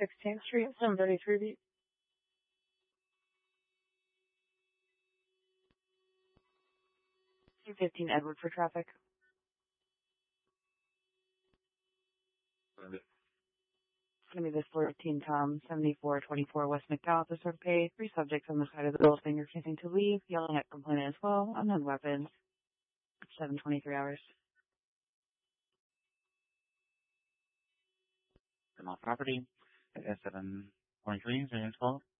16th Street, 733 B. 215 Edward for traffic. It's going to be this 14 Tom, 7424 West McDowell, the serve pay. 3 subjects on the side of the building refusing to leave, yelling at complainant as well. Unknown weapons. 723 hours. Come off property. S723, is there any 12?